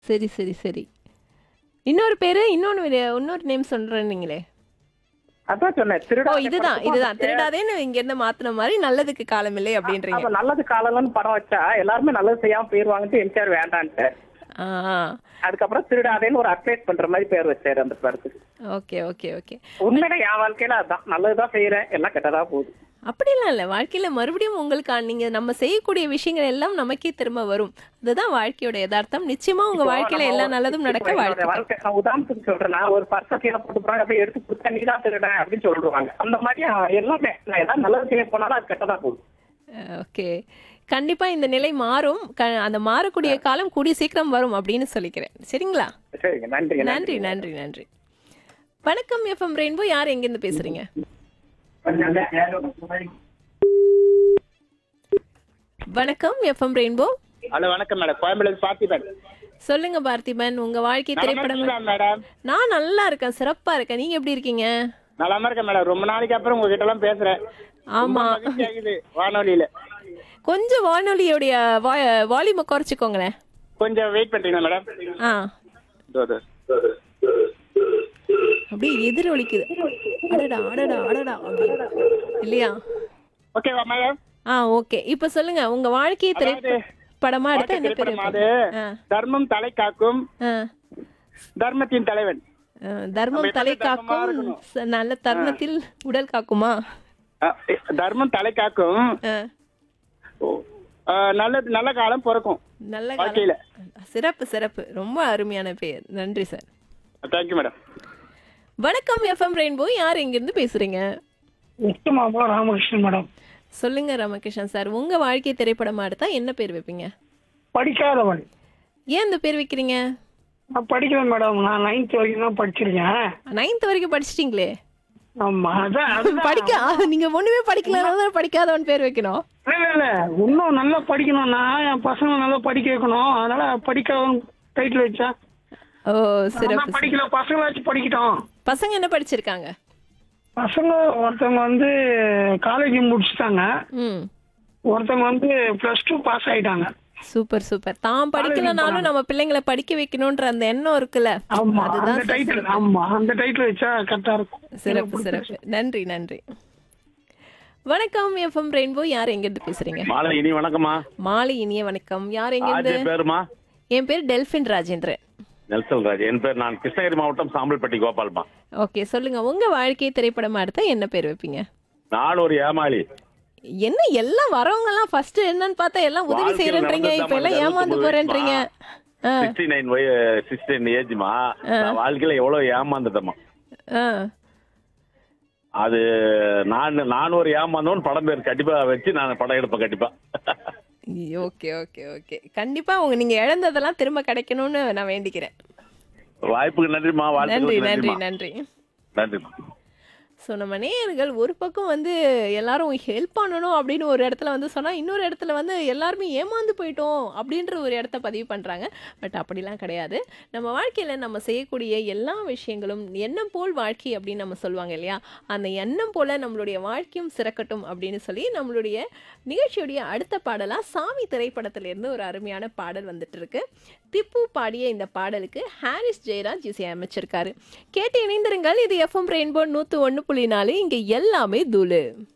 சரி, சரி, சரி. இன்னொரு பேரு, இன்னொரு நேம் சொல்றேன்னீங்களே. அதான் சொன்னேன். ஓ! திருடாதே இதுதான், படத்துக்கும் அந்த இதுதான். திருடாதேன்னு இங்கேருந்து மாத்துன மாரி நல்லதுக்கு காலமில்லை அப்படின்றீங்க. அப்ப நல்லது காலம்னு படம் வச்சா எல்லாருமே நல்லது செய்யாம போயிருவாங்கன்ட்டு எம்ஜிஆர் வேண்டான்ட்டு. ஆ, ஆ. அதுக்கப்புறம் திருடாதேன்னு ஒரு அட்வைஸ் பண்ற மாதிரி பேர் வச்சாரு அந்த படத்துக்கு. Okay, okay, okay. உண்மையில என் வாழ்க்கையில அதான் நல்லதுதான் செய்யறேன், எல்லாம் கெட்டதா போகுது. அப்படிலாம் இல்ல. வாழ்க்கையில மறுபடியும் உங்களுக்கு நீங்க நம்ம செய்யக்கூடிய விஷயங்கள் எல்லாம் நமக்கே திரும்ப வரும். அதுதான் வாழ்க்கையோட எதார்த்தம். நிச்சயமா உங்க இப்போ வாழ்க்கையில நம்ம எல்லா நல்லதும் இப்போ நடக்க என்னோட வாழ்த்துக்கள். வாழ்க்கை நான் உதாரணத்துக்கு சொல்றேன். நான் ஒரு பர்ஸை கீழே போட்டு போறாங்க, அப்படியே எடுத்து கொடுத்தா நீ தான் திருடன் அப்படின்னு சொல்லிடுவாங்க. அந்த மாதிரி எல்லாமே நான் ஏதாவது நல்லது செய்ய போனாலும் அது கெட்டதா போகுது. ஓகே. கண்டிப்பா இந்த நிலை மாறும். அந்த மாறக்கூடிய காலம் கூடிய சீக்கிரம் வரும் அப்படின்னு சொல்லிக்கிறேன். சரிங்களா? சரிங்க, நன்றிங்க. நன்றி, நன்றி, நன்றி. வணக்கம் எஃப்எம் ரெயின்போ. யார் எங்கிருந்து பேசுறீங்க? வணக்கம் எஃப்எம் ரெயின்போ. ஹலோ, வணக்கம் மேடம். கோயம்புல பார்த்திபன். சொல்லுங்க பார்த்திபன், உங்க வாழ்க்கை திரைப்படம். மேடம் நான் நல்லா இருக்கேன், சிறப்பா இருக்கேன். நீங்க எப்படி இருக்கீங்க? நல்லாம இருக்கேன் மேடம். ரொம்ப நாளைக்கு அப்புறம் உங்ககிட்ட எல்லாம் பேசுறேன். ஆமா. ஆகுது வானொலியில. கொஞ்சம் வானொலியோடைய வால்யூமை குறைச்சிக்கோங்களேன். கொஞ்சம் வெயிட் பண்றீங்களா மேடம்? ஆ, அப்படியே எதிரொலிக்குது. அடடா அடடா அடடா அப்படி. இல்லையா? ஓகேவா மேடம்? ஆ, ஓகே. இப்ப சொல்லுங்க, உங்க வாழ்க்கையை திரைப்படமா எடுத்தா என்ன பேர் அது தர்மம் தலை காக்கும், தர்மத்தின் தலைவன். தர்மம் தலை காக்கும், நல்ல தருணத்தில் உடல் காக்குமா? தர்மம் தலை காக்கும், நல்ல காலம் பிறக்கும் நல்ல வாழ்க்கையில. சிறப்பு, சிறப்பு. ரொம்ப அருமையான பெயர். நன்றி சார். Thank you madam. வணக்கம் எஃப்எம் ரெயின்போ. யார் எங்கிருந்து பேசுறீங்க? உத்தமாபா ராமகிருஷ்ணன் மேடம். சொல்லுங்க ராமகிருஷ்ணன் சார், உங்க வாழ்க்கை திரைப்படமா எடுத்தா என்ன பேர் வைப்பீங்க? படிக்காதவன். ஏன் இந்த பேர் வைக்கிறீங்க? நான் படிக்கிறேன் மேடம். நான் 9th வரைக்கும் தான் படிச்சிருக்கேன். 9th வரைக்கும் படிச்சிட்டீங்களே. ஆமா, அதான் படிக்க நீங்க ஒண்ணுமே படிக்கல, படிக்காதவன் பேர் வைக்கணும். இல்ல இன்னும் நல்லா படிக்கணும்னா என் பசங்க நல்லா படிக்க வைக்கணும். அதனால படிக்காதவன் டைட்டில் வச்சா. ஓ, சிறப்பு. படிக்கல, பசங்களாச்சும் படிக்கட்டும். பசங்க என்ன படிச்சிருக்காங்க? பசங்க ஒருத்தவங்க காலேஜ் முடிச்சுட்டாங்க, ம். ஒருத்தவங்க +2 பாஸ் ஆயிட்டாங்க. Super, super. தான் படிக்கலனாலும் நம்ம பிள்ளைங்களை படிக்க வைக்கணும்ன்ற அந்த எண்ணம் இருக்குல்ல, ஆமா, அதுதான் அந்த டைட்டில். ஆமா, அந்த டைட்டில் வச்சா கரெக்டா இருக்கும். சிறப்பு, சிறப்பு. நன்றி, நன்றி. வணக்கம் எஃப்எம் ரெயின்போ. யார் எங்கிருந்து பேசுறீங்க? மாலை இனி வணக்கம்மா. மாலை இனிய வணக்கம். யார் எங்கிருந்து? பேருமா? என் பேர் டெல்பின் ராஜேந்திரன். நெல்சன் ராஜ். என் பேர் நான் கிருஷ்ணகிரி மாவட்டம் சாம்பல்பட்டி கோபால்மா. ஓகே, சொல்லுங்க, உங்க வாழ்க்கை திரைப்படமா எடுத்தா என்ன பேர் வைப்பீங்க? நான் ஒரு ஏமாளி. என்ன எல்லாம் வரவங்க எல்லாம் ஃபர்ஸ்ட் என்னன்னு பார்த்தா எல்லாம் உதவி செய்யறேன்றீங்க, இப்ப எல்லாம் ஏமாந்து போறேன்றீங்க. 69 ஏஜ்மா. நான் வாழ்க்கையில எவ்வளவு ஏமாந்துட்டேமா. அது நான் ஒரு ஏமாந்தவன் படம் பேர் கண்டிப்பா வச்சு நான் படம் எடுப்பேன் கண்டிப்பா. Okay, okay, okay. கண்டிப்பா நீங்க இழந்ததெல்லாம் திரும்ப கிடைக்கணும்னு நான் வேண்டிக்கிறேன். வாய்ப்புக்கு நன்றிமா. நன்றி, வாழ்த்துக்களுக்கு நன்றி, நன்றிமா. நன்றி. நன்றிமா. ஸோ நம்ம நேயர்கள் ஒரு பக்கம் எல்லாரும் ஹெல்ப் பண்ணணும் அப்படின்னு ஒரு இடத்துல சொன்னால், இன்னொரு இடத்துல எல்லாருமே ஏமாந்து போயிட்டோம் அப்படின்ற ஒரு இடத்த பதிவு பண்ணுறாங்க. பட் அப்படிலாம் கிடையாது. நம்ம வாழ்க்கையில் நம்ம செய்யக்கூடிய எல்லா விஷயங்களும் எண்ணம் போல் வாழ்க்கை அப்படின்னு நம்ம சொல்லுவாங்க இல்லையா? அந்த எண்ணம் போல் நம்மளுடைய வாழ்க்கையும் சிறக்கட்டும் அப்படின்னு சொல்லி நம்மளுடைய நிகழ்ச்சியுடைய அடுத்த பாடலாக சாமி திரைப்படத்திலேருந்து ஒரு அருமையான பாடல் வந்துட்டு இருக்கு. திப்பு பாடிய இந்த பாடலுக்கு ஹாரிஸ் ஜெயராஜ் இசை அமைச்சிருக்காரு. கேட்டு இணைந்திருங்கள். இது எஃப்எம் ரெயின்போ 101.4. இங்க எல்லாமே தூளு.